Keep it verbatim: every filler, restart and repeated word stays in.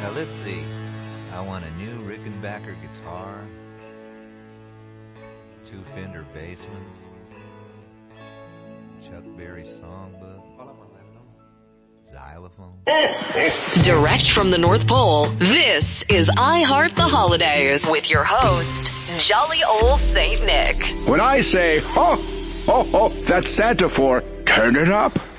Now let's see. I want a new Rickenbacker guitar, two Fender Bassemans, Chuck Berry songbook, xylophone. Direct from the North Pole, this is I Heart the Holidays with your host, Jolly Old Saint Nick. When I say, ho, ho, ho, that's Santa for turn it up.